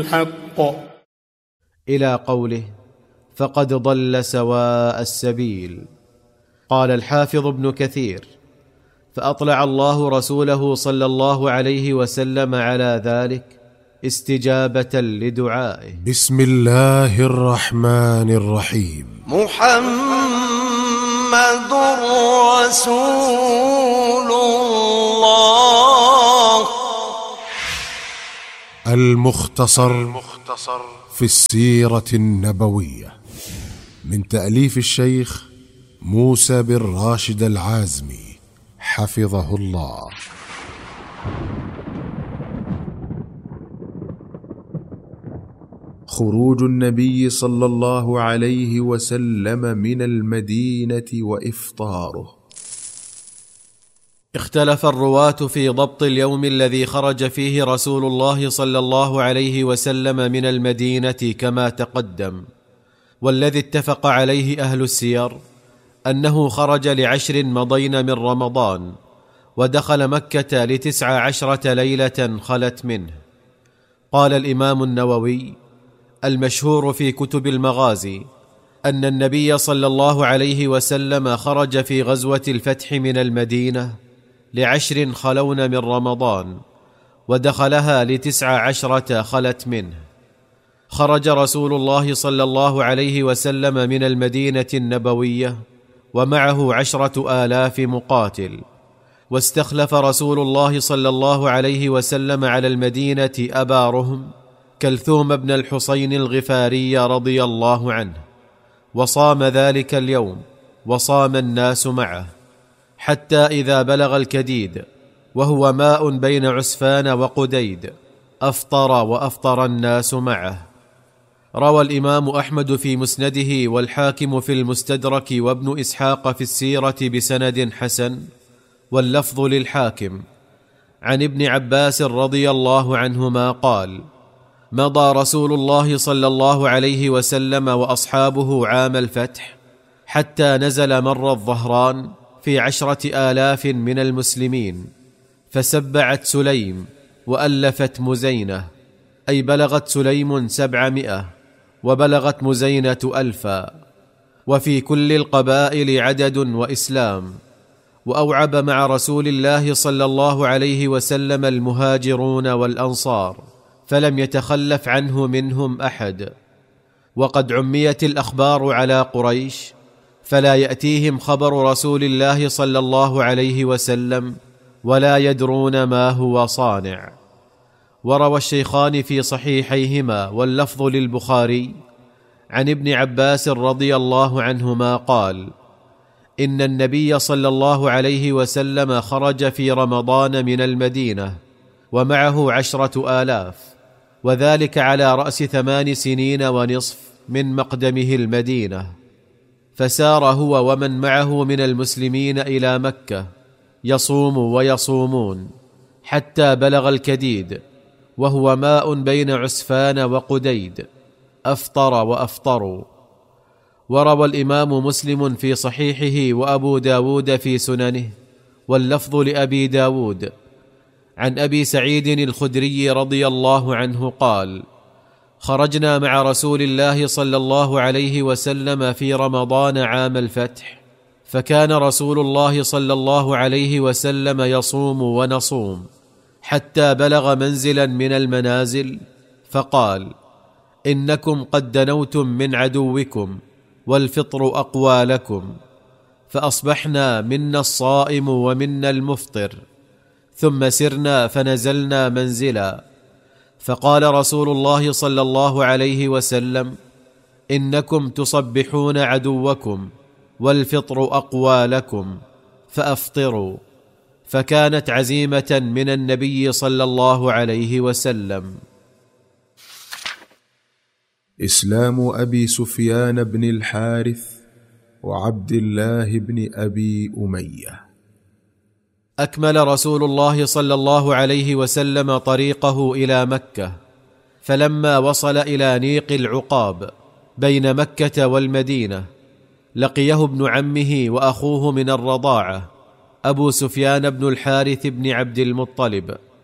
الحق إلى قوله فقد ضل سواء السبيل. قال الحافظ ابن كثير: فأطلع الله رسوله صلى الله عليه وسلم على ذلك استجابة لدعائه. بسم الله الرحمن الرحيم. محمد رسول الله. المختصر في السيرة النبوية، من تأليف الشيخ موسى بن راشد العازمي حفظه الله. خروج النبي صلى الله عليه وسلم من المدينة وإفطاره. اختلف الرواة في ضبط اليوم الذي خرج فيه رسول الله صلى الله عليه وسلم من المدينة كما تقدم، والذي اتفق عليه أهل السير أنه خرج ل10 مضين من رمضان، ودخل مكة ل19 ليلة خلت منه. قال الإمام النووي: المشهور في كتب المغازي أن النبي صلى الله عليه وسلم خرج في غزوة الفتح من المدينة ل10 خلون من رمضان، ودخلها ل19 خلت منه. خرج رسول الله صلى الله عليه وسلم من المدينة النبوية ومعه 10,000 مقاتل، واستخلف رسول الله صلى الله عليه وسلم على المدينة أبا رهم كلثوم بن الحصين الغفاري رضي الله عنه، وصام ذلك اليوم وصام الناس معه، حتى إذا بلغ الكديد وهو ماء بين عسفان وقديد أفطر وأفطر الناس معه. روى الإمام أحمد في مسنده والحاكم في المستدرك وابن إسحاق في السيرة بسند حسن، واللفظ للحاكم، عن ابن عباس رضي الله عنهما قال: مضى رسول الله صلى الله عليه وسلم وأصحابه عام الفتح حتى نزل مر الظهران في 10,000 من المسلمين، فسبعت سليم وألفت مزينة، أي بلغت سليم 700 وبلغت مزينة 1000، وفي كل القبائل عدد وإسلام. وأوعب مع رسول الله صلى الله عليه وسلم المهاجرون والأنصار، فلم يتخلف عنه منهم أحد. وقد عميت الأخبار على قريش، فلا يأتيهم خبر رسول الله صلى الله عليه وسلم ولا يدرون ما هو صانع. وروى الشيخان في صحيحيهما واللفظ للبخاري عن ابن عباس رضي الله عنهما قال: إن النبي صلى الله عليه وسلم خرج في رمضان من المدينة ومعه 10,000، وذلك على رأس 8 سنين ونصف من مقدمه المدينة، فسار هو ومن معه من المسلمين إلى مكة يصوم ويصومون حتى بلغ الكديد وهو ماء بين عسفان وقديد أفطر وأفطروا. وروى الإمام مسلم في صحيحه وأبو داود في سننه واللفظ لأبي داود عن أبي سعيد الخدري رضي الله عنه قال: خرجنا مع رسول الله صلى الله عليه وسلم في رمضان عام الفتح، فكان رسول الله صلى الله عليه وسلم يصوم ونصوم حتى بلغ منزلا من المنازل، فقال: إنكم قد دنوتم من عدوكم والفطر أقوى لكم، فأصبحنا منا الصائم ومنا المفطر، ثم سرنا فنزلنا منزلا، فقال رسول الله صلى الله عليه وسلم: إنكم تصبحون عدوكم والفطر أقوى لكم، فأفطروا. فكانت عزيمة من النبي صلى الله عليه وسلم. إسلام أبي سفيان بن الحارث وعبد الله بن أبي أمية. أكمل رسول الله صلى الله عليه وسلم طريقه إلى مكة، فلما وصل إلى نيق العقاب بين مكة والمدينة لقيه ابن عمه وأخوه من الرضاعة أبو سفيان بن الحارث بن عبد المطلب،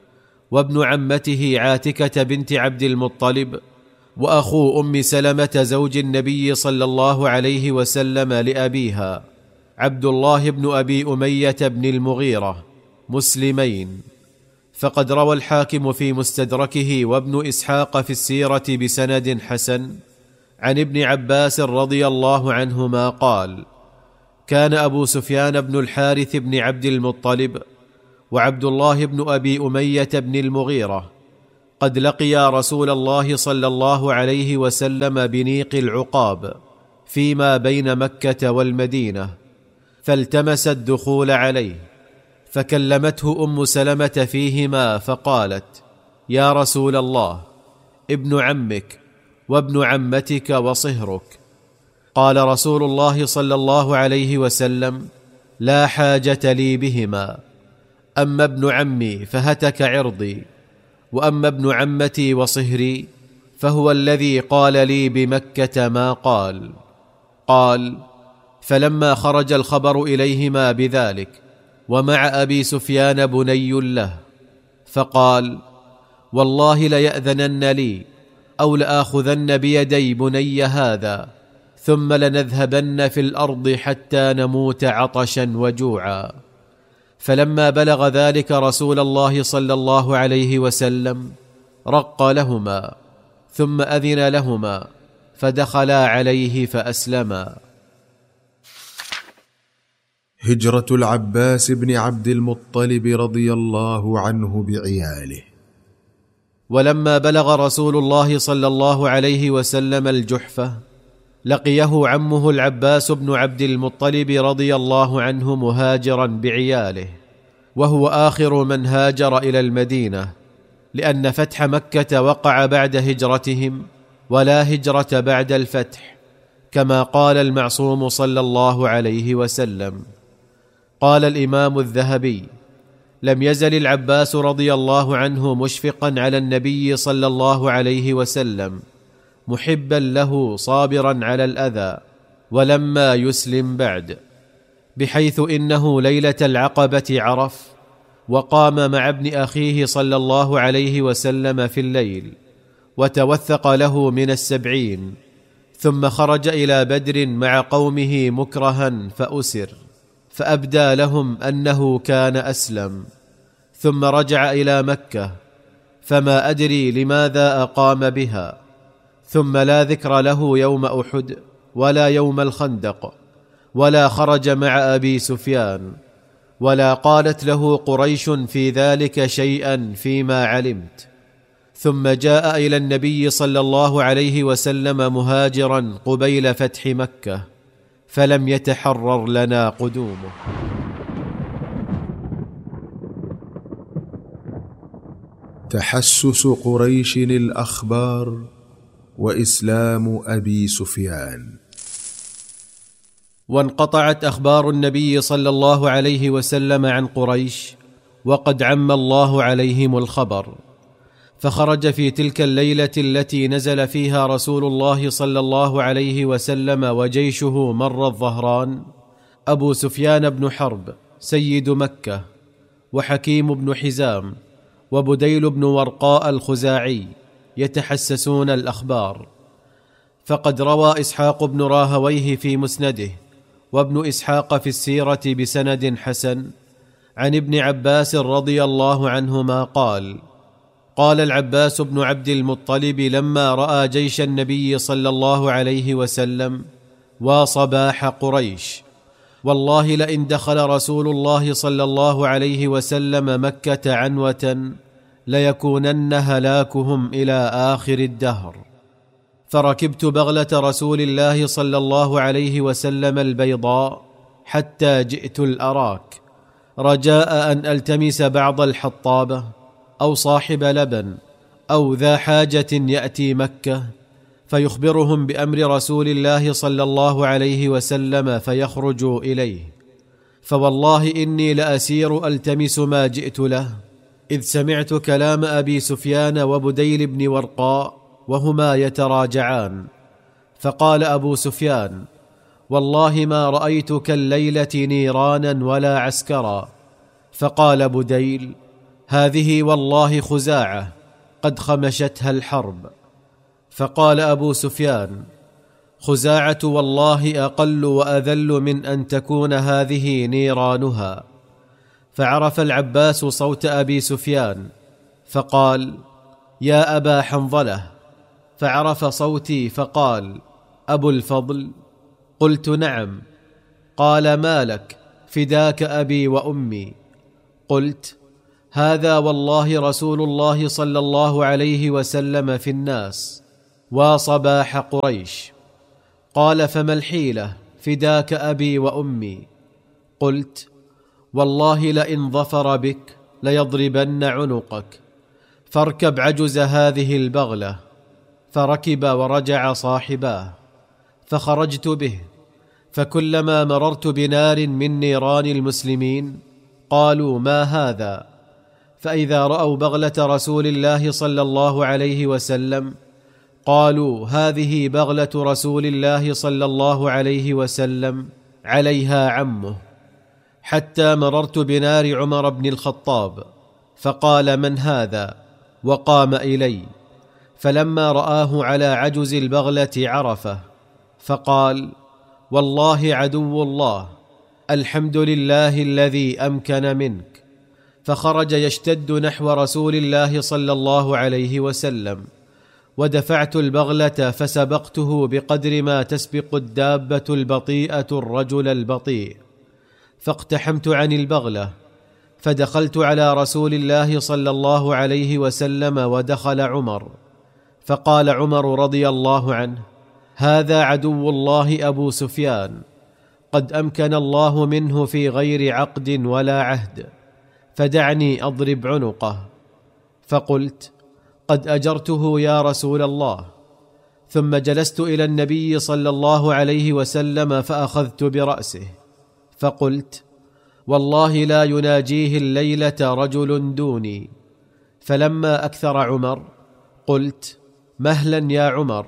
وابن عمته عاتكة بنت عبد المطلب، وأخو أم سلمة زوج النبي صلى الله عليه وسلم لأبيها عبد الله بن أبي أمية بن المغيرة، مسلمين. فقد روى الحاكم في مستدركه وابن إسحاق في السيرة بسند حسن عن ابن عباس رضي الله عنهما قال: كان أبو سفيان بن الحارث بن عبد المطلب وعبد الله بن أبي أمية بن المغيرة قد لقيا رسول الله صلى الله عليه وسلم بنيق العقاب فيما بين مكة والمدينة، فالتمس الدخول عليه، فكلمته أم سلمة فيهما فقالت: يا رسول الله، ابن عمك وابن عمتك وصهرك. قال رسول الله صلى الله عليه وسلم: لا حاجة لي بهما، أما ابن عمي فهتك عرضي، وأما ابن عمتي وصهري فهو الذي قال لي بمكة ما قال. قال: فلما خرج الخبر إليهما بذلك ومع أبي سفيان بني له، فقال: والله ليأذنن لي أو لآخذن بيدي بني هذا، ثم لنذهبن في الأرض حتى نموت عطشا وجوعا. فلما بلغ ذلك رسول الله صلى الله عليه وسلم رق لهما، ثم أذن لهما، فدخلا عليه فأسلما. هجرة العباس بن عبد المطلب رضي الله عنه بعياله. ولما بلغ رسول الله صلى الله عليه وسلم الجحفة لقيه عمه العباس بن عبد المطلب رضي الله عنه مهاجرا بعياله، وهو آخر من هاجر إلى المدينة، لأن فتح مكة وقع بعد هجرتهم، ولا هجرة بعد الفتح، كما قال المعصوم صلى الله عليه وسلم. قال الإمام الذهبي: لم يزل العباس رضي الله عنه مشفقا على النبي صلى الله عليه وسلم، محبا له صابرا على الأذى، ولما يسلم بعد، بحيث إنه ليلة العقبة عرف وقام مع ابن أخيه صلى الله عليه وسلم في الليل، وتوثق له من 70، ثم خرج إلى بدر مع قومه مكرها فأسر، فأبدى لهم أنه كان أسلم، ثم رجع إلى مكة، فما أدري لماذا أقام بها، ثم لا ذكر له يوم أحد ولا يوم الخندق، ولا خرج مع أبي سفيان، ولا قالت له قريش في ذلك شيئا فيما علمت. ثم جاء إلى النبي صلى الله عليه وسلم مهاجرا قبيل فتح مكة، فلم يتحرر لنا قدومه. تحسس قريش الأخبار وإسلام أبي سفيان. وانقطعت أخبار النبي صلى الله عليه وسلم عن قريش، وقد عم الله عليهم الخبر، فخرج في تلك الليلة التي نزل فيها رسول الله صلى الله عليه وسلم وجيشه مر الظهران أبو سفيان بن حرب سيد مكة، وحكيم بن حزام، وبديل بن ورقاء الخزاعي، يتحسسون الأخبار. فقد روى إسحاق بن راهويه في مسنده، وابن إسحاق في السيرة بسند حسن عن ابن عباس رضي الله عنهما قال: قال العباس بن عبد المطلب لما رأى جيش النبي صلى الله عليه وسلم وصباح قريش: والله لئن دخل رسول الله صلى الله عليه وسلم مكة عنوة ليكونن هلاكهم إلى آخر الدهر. فركبت بغلة رسول الله صلى الله عليه وسلم البيضاء حتى جئت الأراك، رجاء أن ألتمس بعض الحطابة أو صاحب لبن أو ذا حاجة يأتي مكة فيخبرهم بأمر رسول الله صلى الله عليه وسلم فيخرجوا إليه. فوالله إني لأسير ألتمس ما جئت له، إذ سمعت كلام أبي سفيان وبديل بن ورقاء وهما يتراجعان. فقال أبو سفيان: والله ما رأيت كالليلة نيرانا ولا عسكرا. فقال بديل: هذه والله خزاعة قد خمشتها الحرب. فقال أبو سفيان: خزاعة والله أقل وأذل من أن تكون هذه نيرانها. فعرف العباس صوت أبي سفيان فقال: يا أبا حنظلة. فعرف صوتي فقال: أبو الفضل؟ قلت: نعم. قال: ما لك؟ فداك أبي وأمي. قلت: هذا والله رسول الله صلى الله عليه وسلم في الناس وصباح قريش. قال: فما الحيلة؟ فداك أبي وأمي. قلت: والله لئن ظفر بك ليضربن عنقك، فاركب عجز هذه البغلة. فركب ورجع صاحباه، فخرجت به، فكلما مررت بنار من نيران المسلمين قالوا: ما هذا؟ فإذا رأوا بغلة رسول الله صلى الله عليه وسلم قالوا: هذه بغلة رسول الله صلى الله عليه وسلم عليها عمه. حتى مررت بنار عمر بن الخطاب فقال: من هذا؟ وقام إلي، فلما رآه على عجز البغلة عرفه، فقال: والله عدو الله، الحمد لله الذي أمكن منك. فخرج يشتد نحو رسول الله صلى الله عليه وسلم، ودفعت البغلة فسبقته بقدر ما تسبق الدابة البطيئة الرجل البطيء، فاقتحمت عن البغلة، فدخلت على رسول الله صلى الله عليه وسلم ودخل عمر. فقال عمر رضي الله عنه: هذا عدو الله أبو سفيان، قد أمكن الله منه في غير عقد ولا عهد، فدعني أضرب عنقه. فقلت: قد أجرته يا رسول الله. ثم جلست إلى النبي صلى الله عليه وسلم فأخذت برأسه، فقلت: والله لا يناجيه الليلة رجل دوني. فلما أكثر عمر قلت: مهلا يا عمر،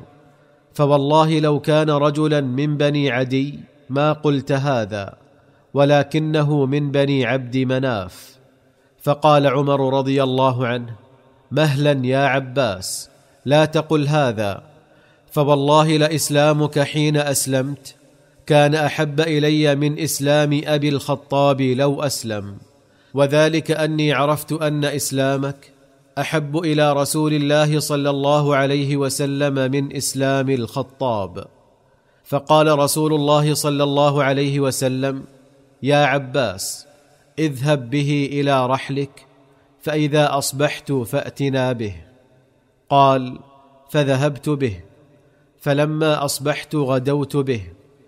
فوالله لو كان رجلا من بني عدي ما قلت هذا، ولكنه من بني عبد مناف. فقال عمر رضي الله عنه: مهلا يا عباس، لا تقل هذا، فوالله لإسلامك حين أسلمت كان أحب إلي من إسلام أبي الخطاب لو أسلم، وذلك أني عرفت أن إسلامك أحب إلى رسول الله صلى الله عليه وسلم من إسلام الخطاب. فقال رسول الله صلى الله عليه وسلم: يا عباس، اذهب به إلى رحلك، فإذا أصبحت فأتنا به. قال: فذهبت به، فلما أصبحت غدوت به،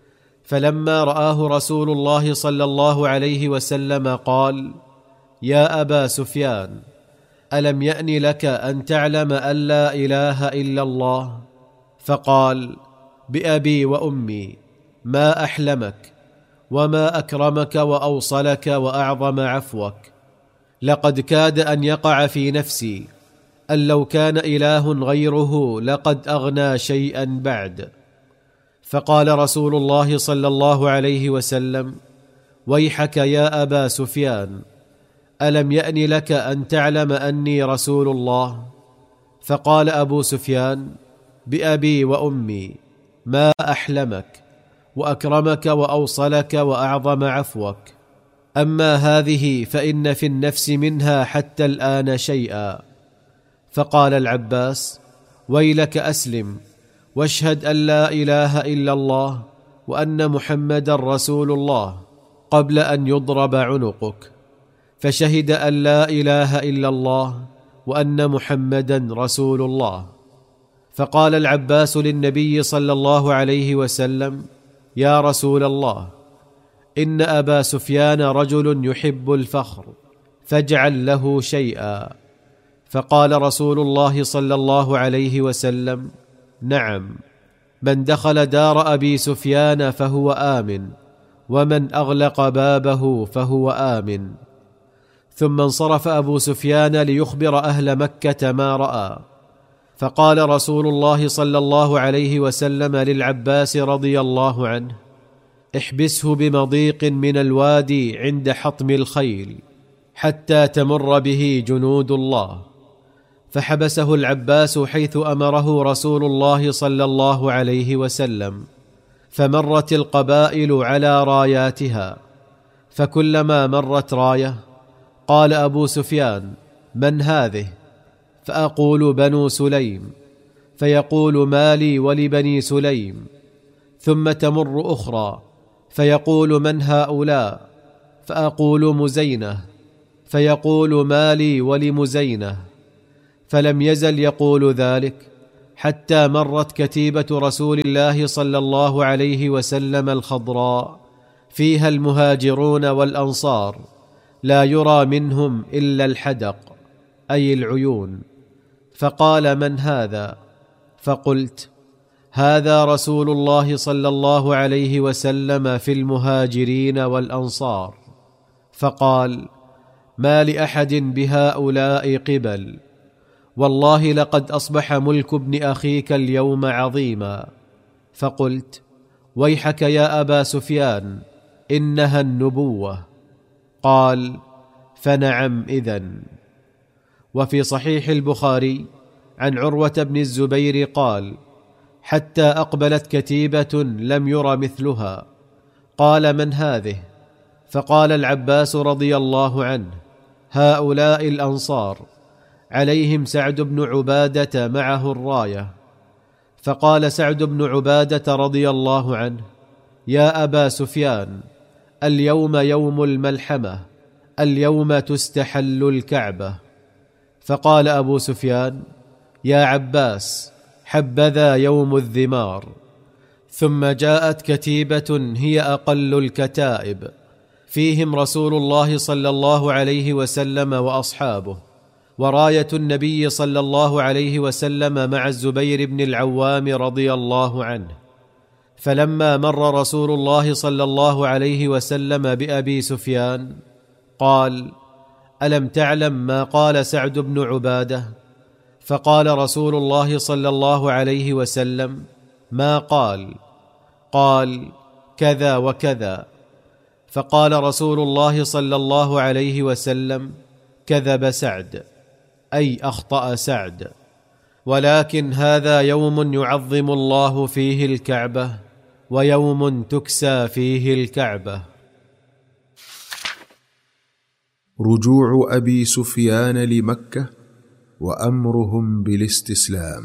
فلما رآه رسول الله صلى الله عليه وسلم قال: يا أبا سفيان، ألم يأن لك أن تعلم أن لا إله إلا الله؟ فقال: بأبي وأمي، ما أحلمك وما أكرمك وأوصلك وأعظم عفوك. لقد كاد أن يقع في نفسي أن لو كان إله غيره لقد أغنى شيئا بعد. فقال رسول الله صلى الله عليه وسلم: ويحك يا أبا سفيان، ألم يأن لك أن تعلم أني رسول الله؟ فقال أبو سفيان: بأبي وأمي، ما أحلمك وأكرمك وأوصلك وأعظم عفوك. أما هذه فإن في النفس منها حتى الآن شيئا. فقال العباس: ويلك أسلم، واشهد أن لا إله إلا الله وأن محمدا رسول الله قبل أن يضرب عنقك. فشهد أن لا إله إلا الله وأن محمدا رسول الله. فقال العباس للنبي صلى الله عليه وسلم: يا رسول الله، إن أبا سفيان رجل يحب الفخر، فاجعل له شيئا. فقال رسول الله صلى الله عليه وسلم: نعم، من دخل دار أبي سفيان فهو آمن، ومن أغلق بابه فهو آمن. ثم انصرف أبو سفيان ليخبر أهل مكة ما رأى. فقال رسول الله صلى الله عليه وسلم للعباس رضي الله عنه: احبسه بمضيق من الوادي عند حطم الخيل حتى تمر به جنود الله، فحبسه العباس حيث أمره رسول الله صلى الله عليه وسلم، فمرت القبائل على راياتها، فكلما مرت راية قال أبو سفيان: من هذه؟ فأقول: بنو سليم، فيقول: ما لي ولبني سليم. ثم تمر أخرى فيقول: من هؤلاء؟ فأقول: مزينة، فيقول: ما لي ولمزينة. فلم يزل يقول ذلك حتى مرت كتيبة رسول الله صلى الله عليه وسلم الخضراء، فيها المهاجرون والأنصار، لا يرى منهم إلا الحدق، أي العيون. فقال: من هذا؟ فقلت: هذا رسول الله صلى الله عليه وسلم في المهاجرين والأنصار. فقال: ما لأحد بهؤلاء قبل، والله لقد أصبح ملك ابن أخيك اليوم عظيما. فقلت: ويحك يا أبا سفيان، إنها النبوة. قال: فنعم إذن. وفي صحيح البخاري عن عروة بن الزبير قال: حتى أقبلت كتيبة لم ير مثلها. قال: من هذه؟ فقال العباس رضي الله عنه: هؤلاء الأنصار، عليهم سعد بن عبادة معه الراية. فقال سعد بن عبادة رضي الله عنه: يا أبا سفيان، اليوم يوم الملحمة، اليوم تستحل الكعبة. فقال أبو سفيان: يا عباس، حبذا يوم الذمار. ثم جاءت كتيبة هي أقل الكتائب، فيهم رسول الله صلى الله عليه وسلم وأصحابه، وراية النبي صلى الله عليه وسلم مع الزبير بن العوام رضي الله عنه. فلما مر رسول الله صلى الله عليه وسلم بأبي سفيان قال: ألم تعلم ما قال سعد بن عبادة؟ فقال رسول الله صلى الله عليه وسلم: ما قال؟ قال: كذا وكذا. فقال رسول الله صلى الله عليه وسلم: كذب سعد، أي أخطأ سعد، ولكن هذا يوم يعظم الله فيه الكعبة، ويوم تكسى فيه الكعبة. رجوع أبي سفيان لمكة وأمرهم بالاستسلام.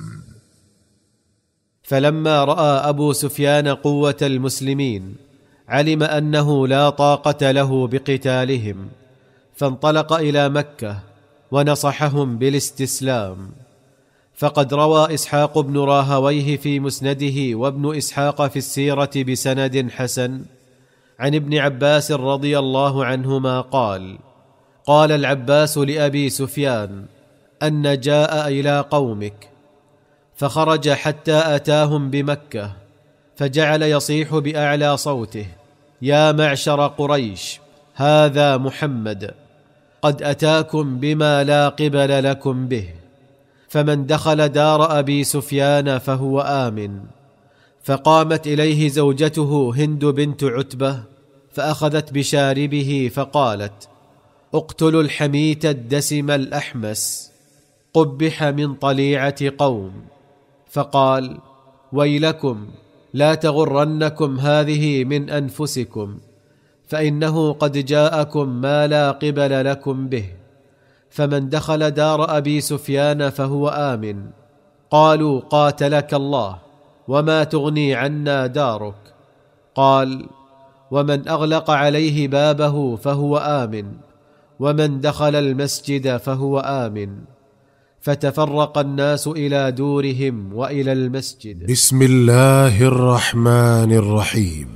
فلما رأى أبو سفيان قوة المسلمين علم أنه لا طاقة له بقتالهم، فانطلق إلى مكة ونصحهم بالاستسلام. فقد روى إسحاق بن راهويه في مسنده وابن إسحاق في السيرة بسند حسن عن ابن عباس رضي الله عنهما قال: قال العباس لأبي سفيان: أن جاء إلى قومك، فخرج حتى أتاهم بمكة، فجعل يصيح بأعلى صوته: يا معشر قريش، هذا محمد، قد أتاكم بما لا قبل لكم به. فمن دخل دار أبي سفيان فهو آمن. فقامت إليه زوجته هند بنت عتبة، فأخذت بشاربه فقالت: اقتلوا الحميت الدسم الأحمس، قبح من طليعة قوم. فقال: ويلكم، لا تغرنكم هذه من أنفسكم، فإنه قد جاءكم ما لا قبل لكم به. فمن دخل دار أبي سفيان فهو آمن. قالوا: قاتلك الله، وما تغني عنا دارك؟ قال: ومن أغلق عليه بابه فهو آمن، ومن دخل المسجد فهو آمن. فتفرق الناس إلى دورهم وإلى المسجد. بسم الله الرحمن الرحيم.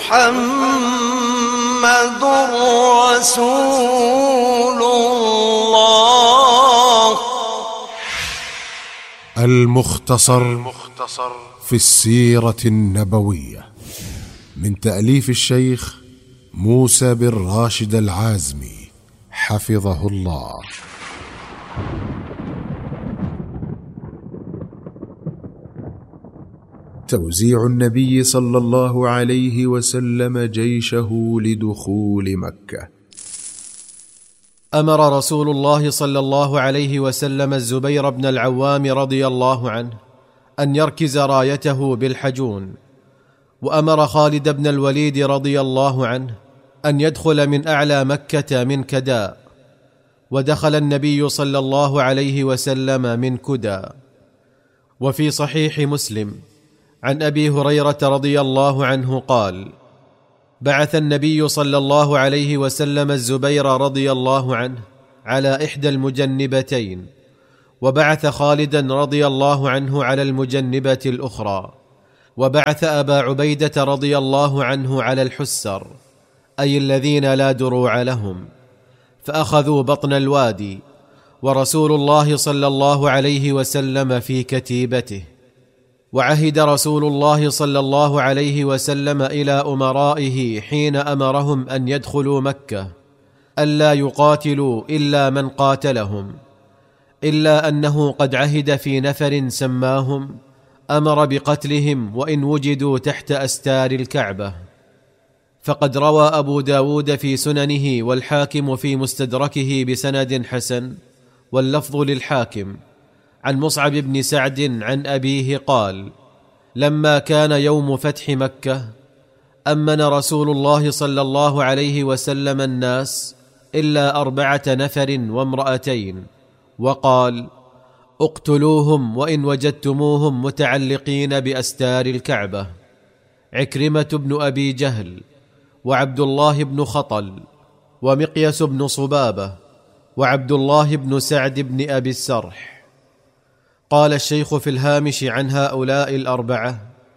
محمد رسول الله. المختصر في السيرة النبوية، من تأليف الشيخ موسى بن راشد العازمي حفظه الله. توزيع النبي صلى الله عليه وسلم جيشه لدخول مكة. أمر رسول الله صلى الله عليه وسلم الزبير بن العوام رضي الله عنه أن يركز رايته بالحجون، وأمر خالد بن الوليد رضي الله عنه أن يدخل من أعلى مكة من كداء، ودخل النبي صلى الله عليه وسلم من كدى. وفي صحيح مسلم عن أبي هريرة رضي الله عنه قال: بعث النبي صلى الله عليه وسلم الزبير رضي الله عنه على إحدى المجنبتين، وبعث خالدا رضي الله عنه على المجنبة الأخرى، وبعث أبا عبيدة رضي الله عنه على الحسر، أي الذين لا دروع لهم، فأخذوا بطن الوادي، ورسول الله صلى الله عليه وسلم في كتيبته. وعهد رسول الله صلى الله عليه وسلم إلى أمرائه حين أمرهم أن يدخلوا مكة ألا يقاتلوا إلا من قاتلهم، إلا أنه قد عهد في نفر سماهم أمر بقتلهم وإن وجدوا تحت أستار الكعبة. فقد روى أبو داود في سننه والحاكم في مستدركه بسند حسن، واللفظ للحاكم، عن مصعب بن سعد عن أبيه قال: لما كان يوم فتح مكة أمن رسول الله صلى الله عليه وسلم الناس إلا 4 نفر وامرأتين، وقال: اقتلوهم وإن وجدتموهم متعلقين بأستار الكعبة: عكرمة بن أبي جهل، وعبد الله بن خطل، ومقيس بن صبابة، وعبد الله بن سعد بن أبي السرح. قال الشيخ في الهامش عن هؤلاء 4: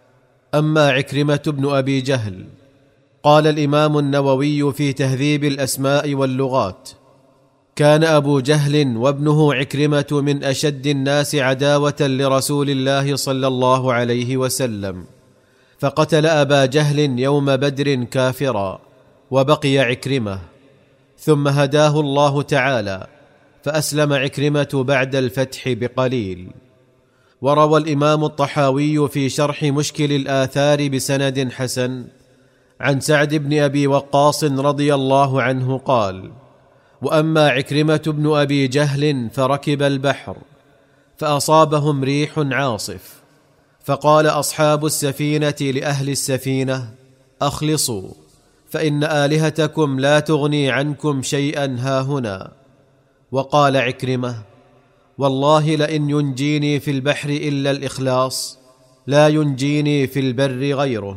أما عكرمة بن أبي جهل، قال الإمام النووي في تهذيب الأسماء واللغات: كان أبو جهل وابنه عكرمة من أشد الناس عداوة لرسول الله صلى الله عليه وسلم، فقتل أبا جهل يوم بدر كافرا، وبقي عكرمة، ثم هداه الله تعالى فأسلم عكرمة بعد الفتح بقليل. وروى الإمام الطحاوي في شرح مشكل الآثار بسند حسن عن سعد بن أبي وقاص رضي الله عنه قال: وأما عكرمة بن أبي جهل فركب البحر فأصابهم ريح عاصف، فقال أصحاب السفينة لأهل السفينة: أخلصوا، فإن آلهتكم لا تغني عنكم شيئا هاهنا. وقال عكرمة: والله لئن ينجيني في البحر إلا الإخلاص لا ينجيني في البر غيره.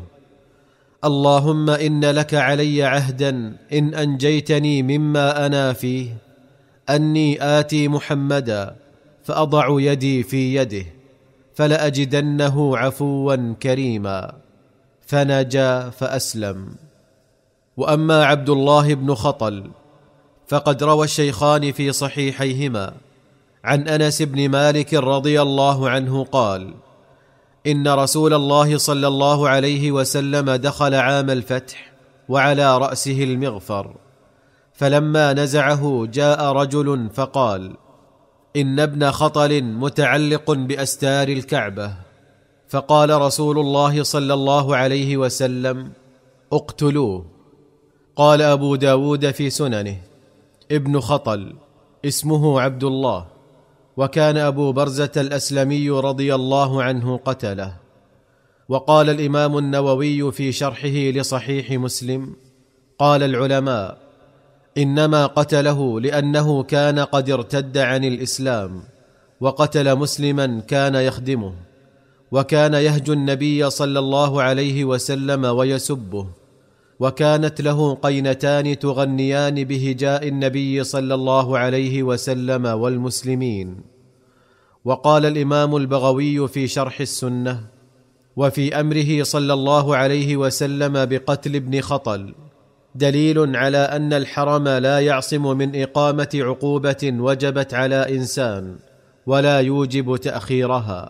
اللهم إن لك علي عهدا إن أنجيتني مما أنا فيه أني آتي محمدا فأضع يدي في يده فلأجدنه عفوا كريما، فنجا فأسلم. وأما عبد الله بن خطل فقد روى الشيخان في صحيحيهما عن أنس بن مالك رضي الله عنه قال: إن رسول الله صلى الله عليه وسلم دخل عام الفتح وعلى رأسه المغفر، فلما نزعه جاء رجل فقال: إن ابن خطل متعلق بأستار الكعبة. فقال رسول الله صلى الله عليه وسلم: اقتلوه. قال أبو داود في سننه: ابن خطل اسمه عبد الله، وكان أبو برزة الأسلمي رضي الله عنه قتله. وقال الإمام النووي في شرحه لصحيح مسلم: قال العلماء: إنما قتله لأنه كان قد ارتد عن الإسلام، وقتل مسلما كان يخدمه، وكان يهجو النبي صلى الله عليه وسلم ويسبه، وكانت له قينتان تغنيان بهجاء النبي صلى الله عليه وسلم والمسلمين. وقال الإمام البغوي في شرح السنة: وفي أمره صلى الله عليه وسلم بقتل ابن خطل دليل على أن الحرم لا يعصم من إقامة عقوبة وجبت على إنسان ولا يوجب تأخيرها.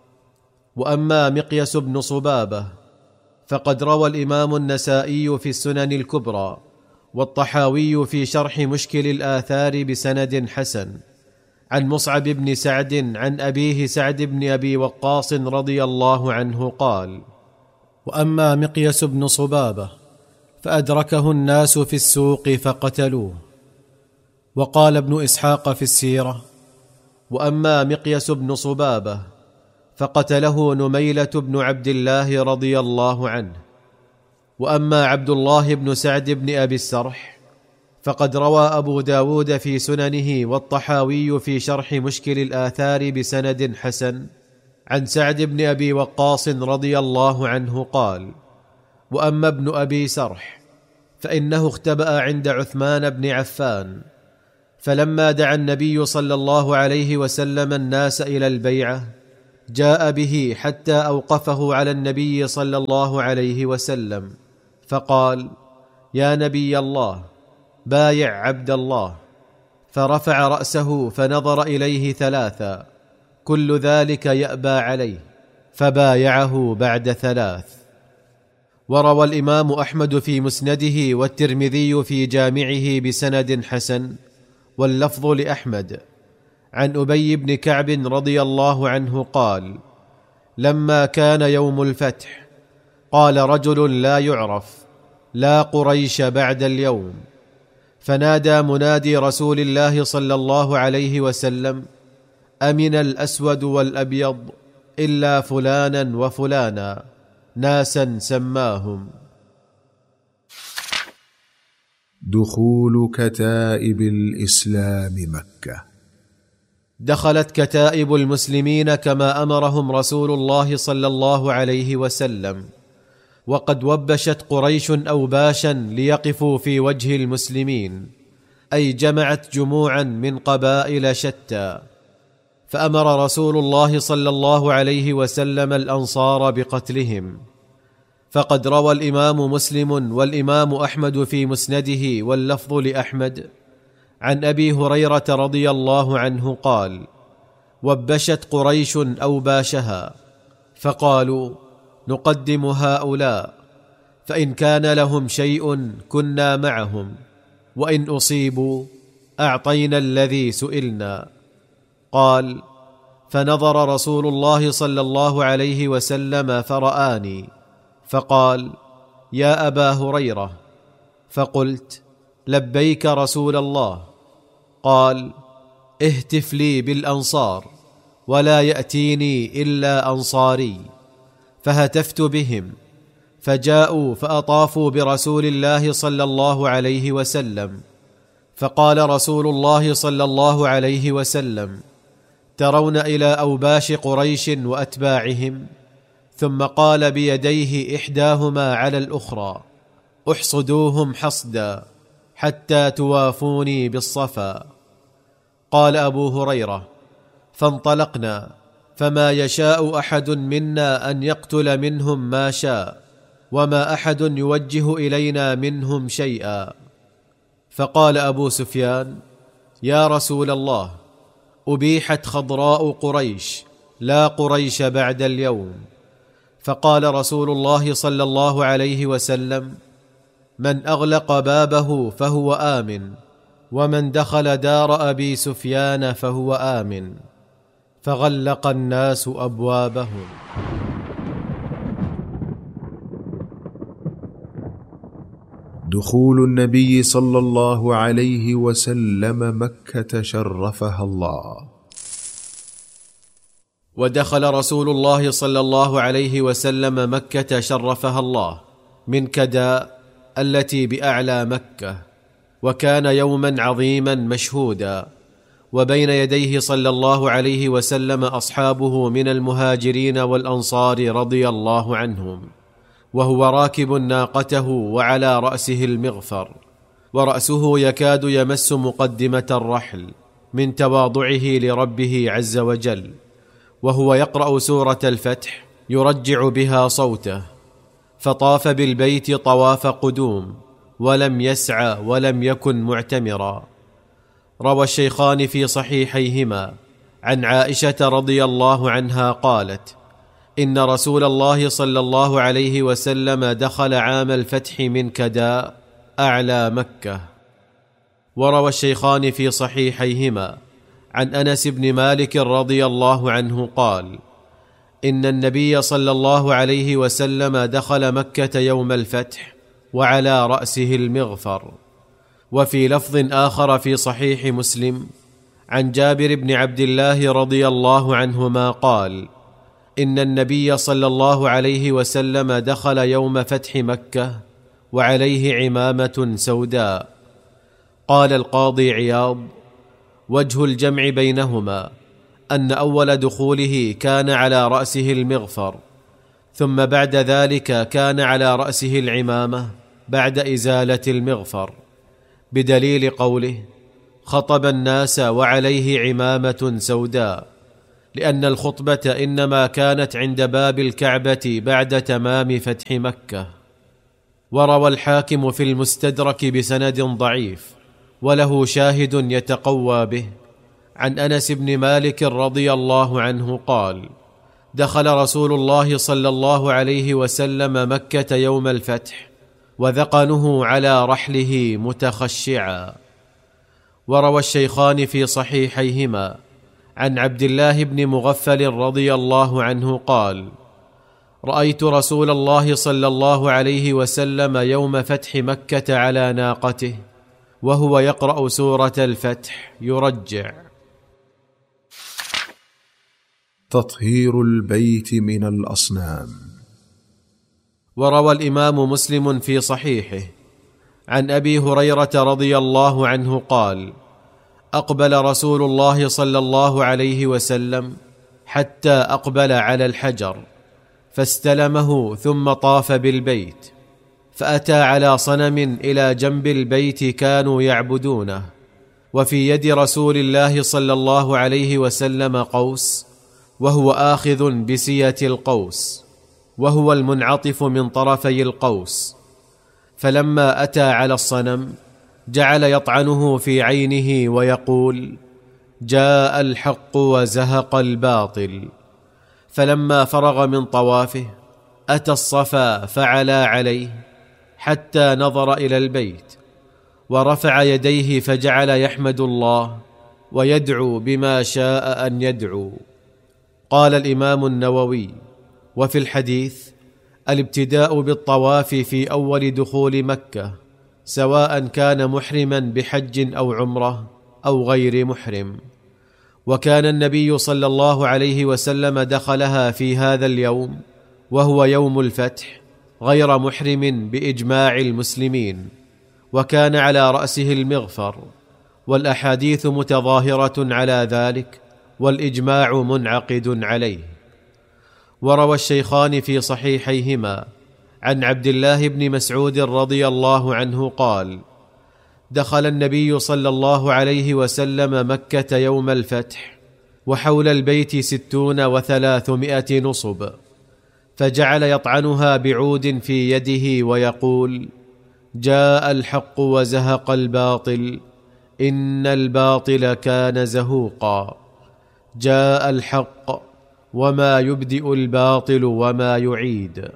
وأما مقيس بن صبابة فقد روى الإمام النسائي في السنن الكبرى والطحاوي في شرح مشكل الآثار بسند حسن عن مصعب بن سعد عن أبيه سعد بن أبي وقاص رضي الله عنه قال: وأما مقيس بن صبابة فأدركه الناس في السوق فقتلوه. وقال ابن إسحاق في السيرة: وأما مقيس بن صبابة فقتله نميلة بن عبد الله رضي الله عنه. وأما عبد الله بن سعد بن أبي السرح فقد روى أبو داود في سننه والطحاوي في شرح مشكل الآثار بسند حسن عن سعد بن أبي وقاص رضي الله عنه قال: وأما ابن أبي سرح فإنه اختبأ عند عثمان بن عفان، فلما دعا النبي صلى الله عليه وسلم الناس إلى البيعة جاء به حتى أوقفه على النبي صلى الله عليه وسلم فقال: يا نبي الله، بايع عبد الله. فرفع رأسه فنظر إليه ثلاثا، كل ذلك يأبى عليه، فبايعه بعد ثلاث. وروى الإمام أحمد في مسنده والترمذي في جامعه بسند حسن واللفظ لأحمد عن أبي بن كعب رضي الله عنه قال: لما كان يوم الفتح قال رجل لا يعرف: لا قريش بعد اليوم. فنادى منادي رسول الله صلى الله عليه وسلم: أمن الأسود والأبيض إلا فلانا وفلانا، ناسا سماهم. دخول كتائب الإسلام مكة. دخلت كتائب المسلمين كما أمرهم رسول الله صلى الله عليه وسلم، وقد وبشت قريش أوباشا ليقفوا في وجه المسلمين، أي جمعت جموعا من قبائل شتى. فأمر رسول الله صلى الله عليه وسلم الأنصار بقتلهم. فقد روى الإمام مسلم والإمام أحمد في مسنده واللفظ لأحمد عن أبي هريرة رضي الله عنه قال: وبشت قريش أوباشها، فقالوا: نقدم هؤلاء، فإن كان لهم شيء كنا معهم، وإن أصيبوا أعطينا الذي سئلنا. قال: فنظر رسول الله صلى الله عليه وسلم فرآني، فقال: يا أبا هريرة. فقلت: لبيك رسول الله. قال: اهتف لي بالأنصار ولا يأتيني إلا أنصاري. فهتفت بهم فجاءوا فأطافوا برسول الله صلى الله عليه وسلم، فقال رسول الله صلى الله عليه وسلم: ترون إلى أوباش قريش وأتباعهم؟ ثم قال بيديه إحداهما على الأخرى: احصدوهم حصدا حتى توافوني بالصفا. قال أبو هريرة: فانطلقنا، فما يشاء أحد منا أن يقتل منهم ما شاء، وما أحد يوجه إلينا منهم شيئا. فقال أبو سفيان: يا رسول الله، أبيحت خضراء قريش، لا قريش بعد اليوم. فقال رسول الله صلى الله عليه وسلم: من أغلق بابه فهو آمن، ومن دخل دار أبي سفيان فهو آمن. فغلق الناس أبوابهم. دخول النبي صلى الله عليه وسلم مكة شرفها الله. ودخل رسول الله صلى الله عليه وسلم مكة شرفها الله من كداء التي بأعلى مكة، وكان يوما عظيما مشهودا، وبين يديه صلى الله عليه وسلم أصحابه من المهاجرين والأنصار رضي الله عنهم، وهو راكب ناقته وعلى رأسه المغفر، ورأسه يكاد يمس مقدمة الرحل من تواضعه لربه عز وجل، وهو يقرأ سورة الفتح يرجع بها صوته. فطاف بالبيت طواف قدوم، ولم يسعى ولم يكن معتمرا. روى الشيخان في صحيحيهما عن عائشة رضي الله عنها قالت: إن رسول الله صلى الله عليه وسلم دخل عام الفتح من كداء أعلى مكة. وروى الشيخان في صحيحيهما عن أنس بن مالك رضي الله عنه قال: إن النبي صلى الله عليه وسلم دخل مكة يوم الفتح وعلى رأسه المغفر. وفي لفظ آخر في صحيح مسلم عن جابر بن عبد الله رضي الله عنهما قال: إن النبي صلى الله عليه وسلم دخل يوم فتح مكة وعليه عمامة سوداء. قال القاضي عياض: وجه الجمع بينهما أن أول دخوله كان على رأسه المغفر، ثم بعد ذلك كان على رأسه العمامة بعد إزالة المغفر، بدليل قوله: خطب الناس وعليه عمامة سوداء، لأن الخطبة إنما كانت عند باب الكعبة بعد تمام فتح مكة. وروى الحاكم في المستدرك بسند ضعيف وله شاهد يتقوى به عن أنس بن مالك رضي الله عنه قال: دخل رسول الله صلى الله عليه وسلم مكة يوم الفتح وذقنه على رحله متخشعا. وروى الشيخان في صحيحيهما عن عبد الله بن مغفل رضي الله عنه قال: رأيت رسول الله صلى الله عليه وسلم يوم فتح مكة على ناقته وهو يقرأ سورة الفتح يرجع. تطهير البيت من الأصنام. وروى الإمام مسلم في صحيحه عن أبي هريرة رضي الله عنه قال: أقبل رسول الله صلى الله عليه وسلم حتى أقبل على الحجر فاستلمه، ثم طاف بالبيت، فأتى على صنم إلى جنب البيت كانوا يعبدونه، وفي يد رسول الله صلى الله عليه وسلم قوس، وهو آخذ بسية القوس، وهو المنعطف من طرفي القوس. فلما أتى على الصنم جعل يطعنه في عينه ويقول: جاء الحق وزهق الباطل. فلما فرغ من طوافه أتى الصفا فعلا عليه حتى نظر إلى البيت، ورفع يديه فجعل يحمد الله ويدعو بما شاء أن يدعو. قال الإمام النووي: وفي الحديث الابتداء بالطواف في أول دخول مكة، سواء كان محرما بحج أو عمرة أو غير محرم. وكان النبي صلى الله عليه وسلم دخلها في هذا اليوم وهو يوم الفتح غير محرم بإجماع المسلمين، وكان على رأسه المغفر، والأحاديث متظاهرة على ذلك والإجماع منعقد عليه. وروى الشيخان في صحيحيهما عن عبد الله بن مسعود رضي الله عنه قال: دخل النبي صلى الله عليه وسلم مكة يوم الفتح وحول البيت 60 و300 نصب، فجعل يطعنها بعود في يده ويقول: جاء الحق وزهق الباطل، إن الباطل كان زهوقا. جاء الحق وما يبدئ الباطل وما يعيد.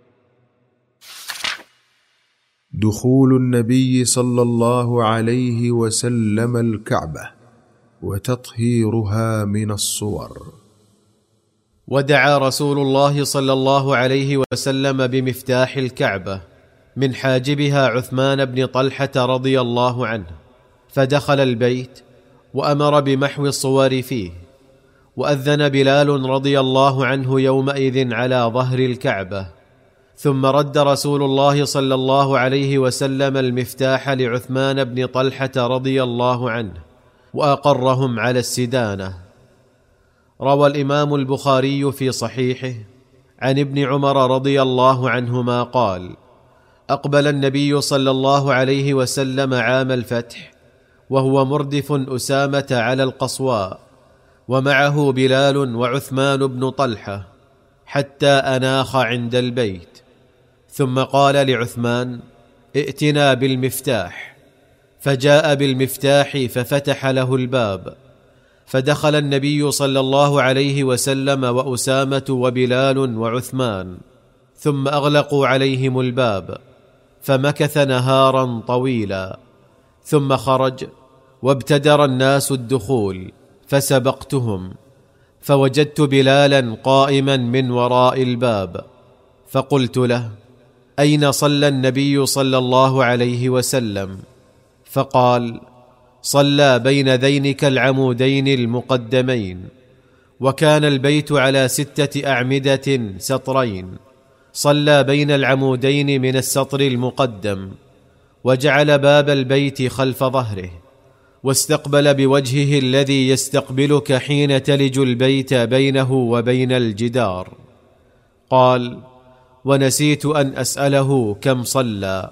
دخول النبي صلى الله عليه وسلم الكعبة وتطهيرها من الصور. ودعا رسول الله صلى الله عليه وسلم بمفتاح الكعبة من حاجبها عثمان بن طلحة رضي الله عنه، فدخل البيت وأمر بمحو الصور فيه، وأذن بلال رضي الله عنه يومئذ على ظهر الكعبة، ثم رد رسول الله صلى الله عليه وسلم المفتاح لعثمان بن طلحة رضي الله عنه، وأقرهم على السدانة. روى الإمام البخاري في صحيحه عن ابن عمر رضي الله عنهما قال: أقبل النبي صلى الله عليه وسلم عام الفتح وهو مردف أسامة على القصواء، ومعه بلال وعثمان بن طلحة، حتى أناخ عند البيت، ثم قال لعثمان: ائتنا بالمفتاح، فجاء بالمفتاح ففتح له الباب، فدخل النبي صلى الله عليه وسلم وأسامة وبلال وعثمان، ثم أغلقوا عليهم الباب، فمكث نهارا طويلا، ثم خرج وابتدر الناس الدخول، فسبقتهم، فوجدت بلالا قائما من وراء الباب، فقلت له: أين صلى النبي صلى الله عليه وسلم؟ فقال: صلى بين ذينك العمودين المقدمين. وكان البيت على 6 أعمدة سطرين، صلى بين العمودين من السطر المقدم، وجعل باب البيت خلف ظهره، واستقبل بوجهه الذي يستقبلك حين تلج البيت بينه وبين الجدار. قال: ونسيت أن أسأله كم صلى.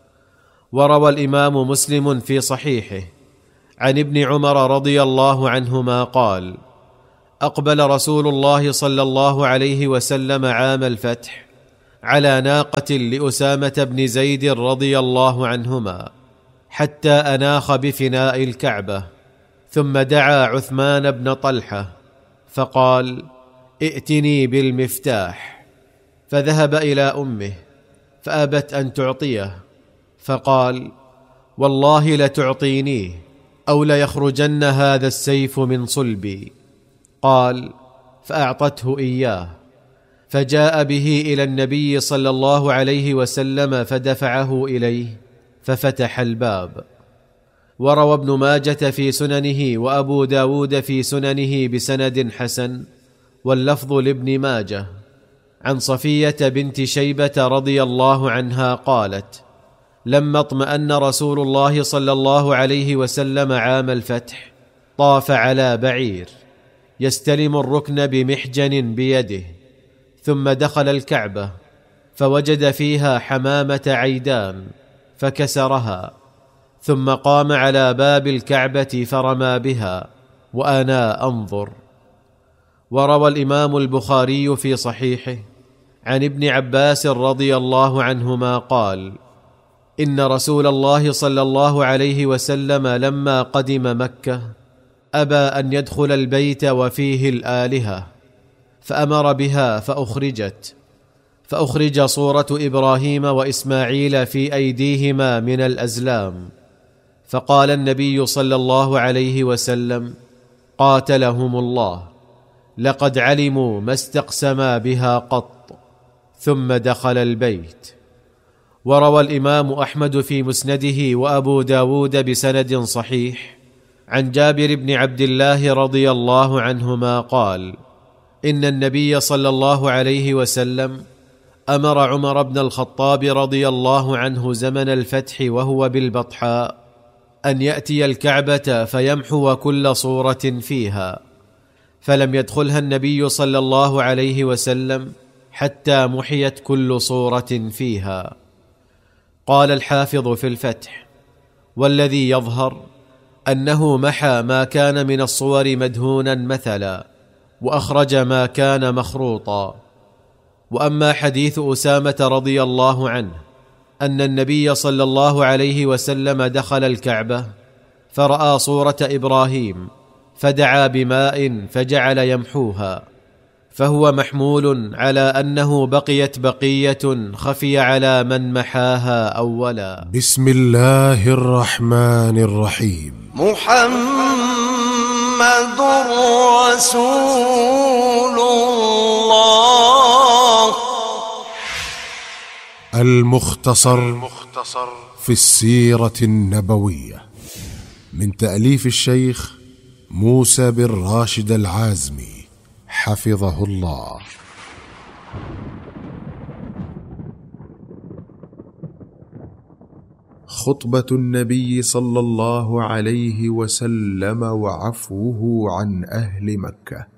وروى الإمام مسلم في صحيحه عن ابن عمر رضي الله عنهما قال: أقبل رسول الله صلى الله عليه وسلم عام الفتح على ناقة لأسامة بن زيد رضي الله عنهما، حتى أناخ بفناء الكعبة، ثم دعا عثمان بن طلحة فقال: ائتني بالمفتاح. فذهب إلى أمه فأبت أن تعطيه، فقال: والله لتعطينيه أو ليخرجن هذا السيف من صلبي. قال: فأعطته إياه، فجاء به إلى النبي صلى الله عليه وسلم فدفعه إليه ففتح الباب. وروى ابن ماجة في سننه وأبو داود في سننه بسند حسن، واللفظ لابن ماجة، عن صفية بنت شيبة رضي الله عنها قالت: لما اطمأن رسول الله صلى الله عليه وسلم عام الفتح طاف على بعير يستلم الركن بمحجن بيده، ثم دخل الكعبة فوجد فيها حمامة عيدان فكسرها، ثم قام على باب الكعبة فرمى بها وأنا أنظر. وروى الإمام البخاري في صحيحه عن ابن عباس رضي الله عنهما قال: إن رسول الله صلى الله عليه وسلم لما قدم مكة أبى أن يدخل البيت وفيه الآلهة، فأمر بها فأخرج صورة إبراهيم وإسماعيل في أيديهما من الأزلام، فقال النبي صلى الله عليه وسلم: قاتلهم الله، لقد علموا ما استقسما بها قط. ثم دخل البيت. وروى الإمام أحمد في مسنده وأبو داود بسند صحيح عن جابر بن عبد الله رضي الله عنهما قال: إن النبي صلى الله عليه وسلم أمر عمر بن الخطاب رضي الله عنه زمن الفتح وهو بالبطحاء أن يأتي الكعبة فيمحو كل صورة فيها، فلم يدخلها النبي صلى الله عليه وسلم حتى محيت كل صورة فيها. قال الحافظ في الفتح: والذي يظهر أنه محى ما كان من الصور مدهونا مثلا، وأخرج ما كان مخروطا. وأما حديث أسامة رضي الله عنه أن النبي صلى الله عليه وسلم دخل الكعبة فرأى صورة إبراهيم فدعا بماء فجعل يمحوها، فهو محمول على أنه بقيت بقية خفي على من محاها أولا. بسم الله الرحمن الرحيم. محمد رسول الله. المختصر في السيرة النبوية، من تأليف الشيخ موسى بن راشد العازمي حفظه الله. خطبة النبي صلى الله عليه وسلم وعفوه عن أهل مكة.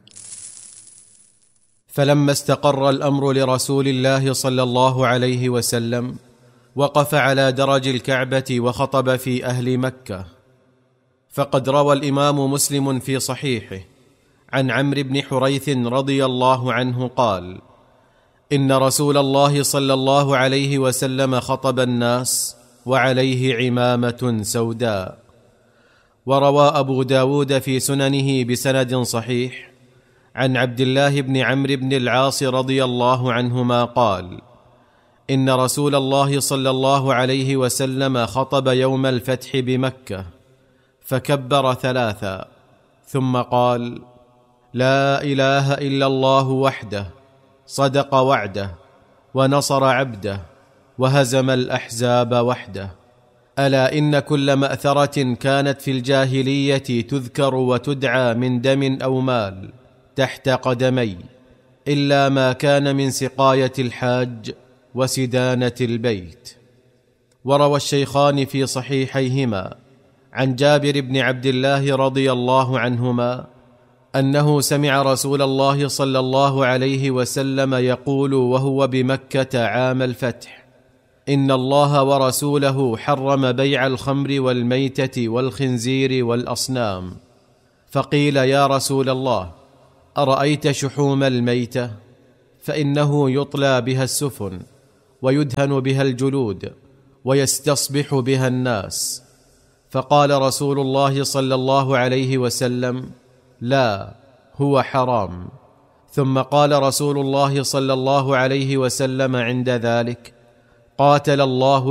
فلما استقر الأمر لرسول الله صلى الله عليه وسلم وقف على درج الكعبة وخطب في أهل مكة. فقد روى الإمام مسلم في صحيحه عن عمرو بن حريث رضي الله عنه قال: إن رسول الله صلى الله عليه وسلم خطب الناس وعليه عمامة سوداء. وروى أبو داود في سننه بسند صحيح عن عبد الله بن عمرو بن العاص رضي الله عنهما قال: إن رسول الله صلى الله عليه وسلم خطب يوم الفتح بمكة فكبر 3 ثم قال: لا إله إلا الله وحده، صدق وعده، ونصر عبده، وهزم الأحزاب وحده، ألا إن كل مأثرة كانت في الجاهلية تذكر وتدعى من دم أو مال تحت قدمي، إلا ما كان من سقاية الحاج وسدانة البيت. وروى الشيخان في صحيحيهما عن جابر بن عبد الله رضي الله عنهما أنه سمع رسول الله صلى الله عليه وسلم يقول وهو بمكة عام الفتح: إن الله ورسوله حرم بيع الخمر والميتة والخنزير والأصنام. فقيل: يا رسول الله، أرأيت شحوم الميتة؟ فإنه يطلى بها السفن ويدهن بها الجلود ويستصبح بها الناس. فقال رسول الله صلى الله عليه وسلم: لا، هو حرام. ثم قال رسول الله صلى الله عليه وسلم عند ذلك: قاتل الله